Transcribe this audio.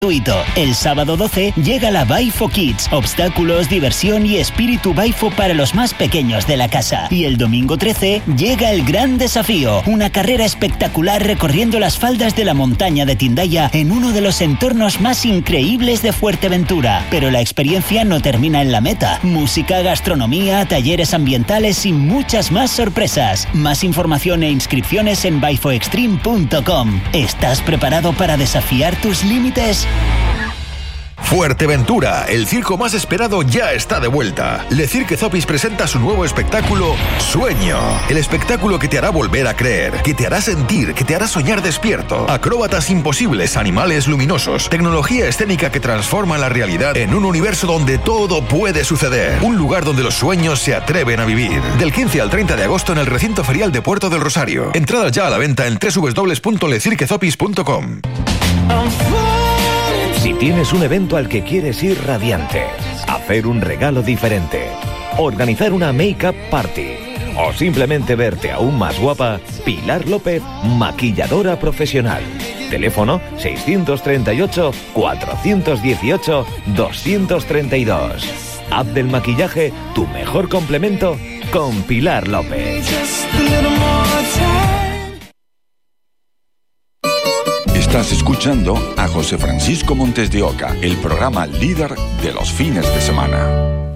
El sábado 12 llega la Baifo Kids, obstáculos, diversión y espíritu Baifo para los más pequeños de la casa. Y el domingo 13 llega el gran desafío, una carrera espectacular recorriendo las faldas de la montaña de Tindaya en uno de los entornos más increíbles de Fuerteventura. Pero la experiencia no termina en la meta. Música, gastronomía, talleres ambientales y muchas más sorpresas. Más información e inscripciones en baifoextreme.com. ¿Estás preparado para desafiar tus límites? Fuerteventura, el circo más esperado ya está de vuelta. Le Cirque Zopis presenta su nuevo espectáculo Sueño. El espectáculo que te hará volver a creer, que te hará sentir, que te hará soñar despierto. Acróbatas imposibles, animales luminosos, tecnología escénica que transforma la realidad en un universo donde todo puede suceder. Un lugar donde los sueños se atreven a vivir. Del 15 al 30 de agosto en el recinto ferial de Puerto del Rosario. Entradas ya a la venta en www.lecirquezopis.com. Si tienes un evento al que quieres ir radiante, hacer un regalo diferente, organizar una make-up party o simplemente verte aún más guapa, Pilar López, maquilladora profesional. Teléfono 634-418-232. App del maquillaje, tu mejor complemento con Pilar López. Estás escuchando a José Francisco Montes de Oca, el programa líder de los fines de semana.